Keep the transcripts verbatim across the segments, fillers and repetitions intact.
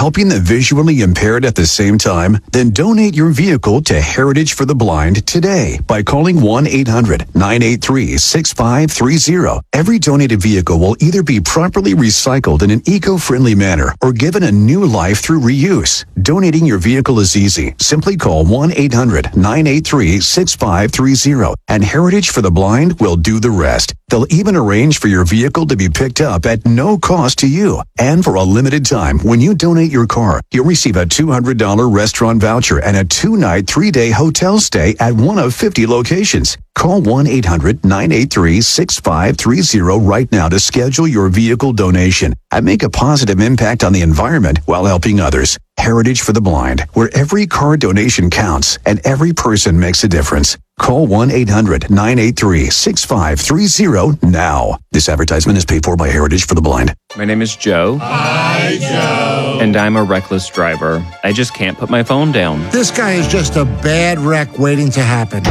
helping the visually impaired at the same time? Then donate your vehicle to Heritage for the Blind today by calling one eight hundred nine eight three six five three zero. Every donated vehicle will either be properly recycled in an eco-friendly manner or given a new life through reuse. Donating your vehicle is easy. Simply call one eight hundred nine eight three six five three zero and Heritage for the Blind will do the rest. They'll even arrange for your vehicle to be picked up at no cost to you. And for a limited time, when you donate your car, you'll receive a two hundred dollars restaurant voucher and a two-night, three-day hotel stay at one of fifty locations. Call one eight hundred nine eight three six five three zero right now to schedule your vehicle donation and make a positive impact on the environment while helping others. Heritage for the Blind, where every car donation counts and every person makes a difference. Call one eight hundred nine eight three six five three zero now. This advertisement is paid for by Heritage for the Blind. My name is Joe. Hi, Joe. And I'm a reckless driver. I just can't put my phone down. This guy is just a bad wreck waiting to happen.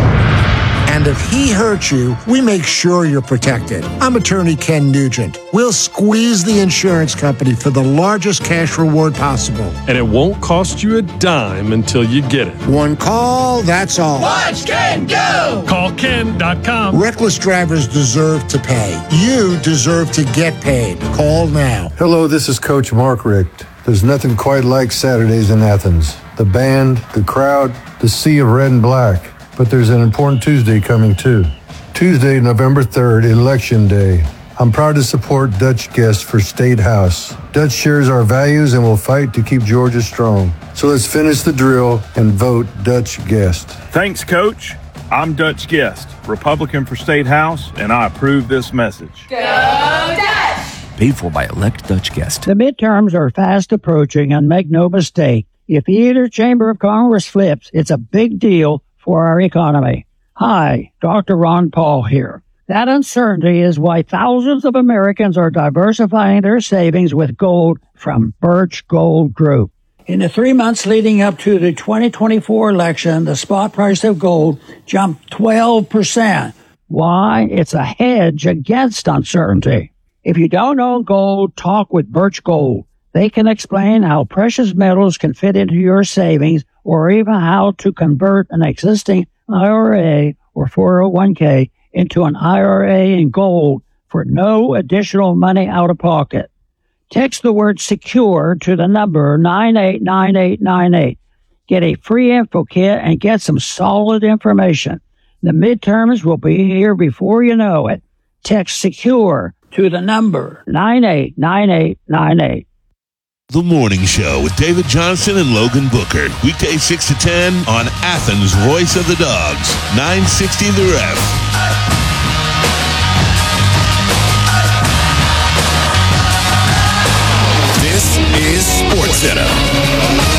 And if he hurts you, we make sure you're protected. I'm attorney Ken Nugent. We'll squeeze the insurance company for the largest cash reward possible. And it won't cost you a dime until you get it. One call, that's all. Watch Ken go! Call Ken dot com. Reckless drivers deserve to pay. You deserve to get paid. Call now. Hello, this is Coach Mark Richt. There's nothing quite like Saturdays in Athens. The band, the crowd, the sea of red and black. But there's an important Tuesday coming too. Tuesday, November third, Election Day. I'm proud to support Dutch Guest for State House. Dutch shares our values and will fight to keep Georgia strong. So let's finish the drill and vote Dutch Guest. Thanks, Coach. I'm Dutch Guest, Republican for State House, and I approve this message. Go Dutch! Paid for by Elect Dutch Guest. The midterms are fast approaching, and make no mistake, if either chamber of Congress flips, it's a big deal for our economy. Hi, Doctor Ron Paul here. That uncertainty is why thousands of Americans are diversifying their savings with gold from Birch Gold Group. In the three months leading up to the twenty twenty-four election, the spot price of gold jumped twelve percent. Why? It's a hedge against uncertainty. If you don't own gold, talk with Birch Gold. They can explain how precious metals can fit into your savings or even how to convert an existing I R A or four oh one k into an I R A in gold for no additional money out of pocket. Text the word SECURE to the number nine eight nine eight nine eight. Get a free info kit and get some solid information. The midterms will be here before you know it. Text SECURE to the number nine eight nine eight nine eight. The Morning Show with David Johnson and Logan Booker. Weekday six to ten on Athens' Voice of the Dogs. nine sixty The Ref. This is SportsCenter.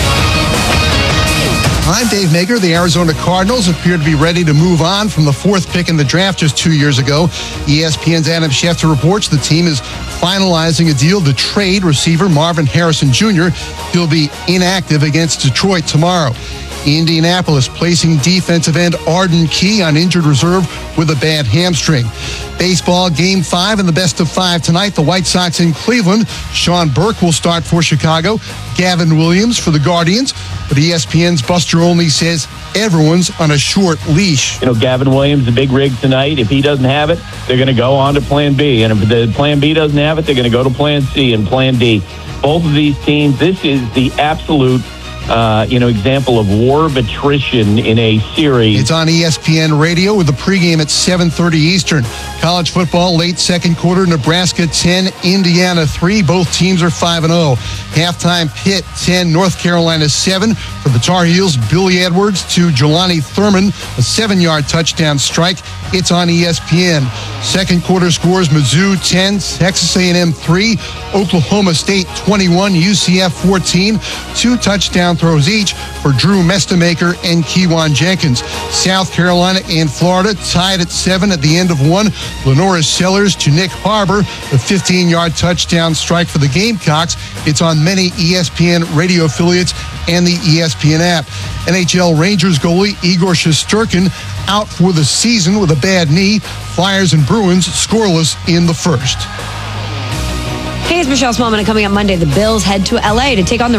I'm Dave Nager. The Arizona Cardinals appear to be ready to move on from the fourth pick in the draft just two years ago. E S P N's Adam Schefter reports the team is finalizing a deal to trade receiver Marvin Harrison Junior He'll be inactive against Detroit tomorrow. Indianapolis placing defensive end Arden Key on injured reserve with a bad hamstring. Baseball game five in the best of five tonight. The White Sox in Cleveland. Sean Burke will start for Chicago. Gavin Williams for the Guardians. But E S P N's Buster Olney says everyone's on a short leash. You know, Gavin Williams, the big rig tonight. If he doesn't have it, they're going to go on to plan B. And if the plan B doesn't have it, they're going to go to plan C and plan D. Both of these teams, this is the absolute Uh, you know, example of war of attrition in a series. It's on E S P N Radio with the pregame at seven thirty Eastern. College football, late second quarter, Nebraska ten, Indiana three. Both teams are five and oh. Halftime, Pitt ten, North Carolina seven. For the Tar Heels, Billy Edwards to Jelani Thurman, a seven-yard touchdown strike. It's on E S P N. Second quarter scores, Mizzou ten, Texas A and M three, Oklahoma State twenty-one, U C F fourteen. Two touchdown throws each for Drew Mestamaker and Kewan Jenkins. South Carolina and Florida tied at seven at the end of one. Lenora Sellers to Nick Harbor, a fifteen-yard touchdown strike for the Gamecocks. It's on many E S P N radio affiliates and the E S P N app. N H L Rangers goalie Igor Shesterkin out for the season with a bad knee. Flyers and Bruins scoreless in the first. Hey, it's Michelle Smallman, and coming up Monday, the Bills head to L A to take on the